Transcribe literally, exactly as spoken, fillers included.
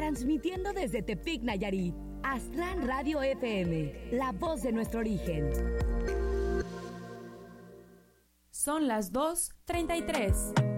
Transmitiendo desde Tepic, Nayarit, Aztlán Radio F M, la voz de nuestro origen. Son las dos treinta y tres.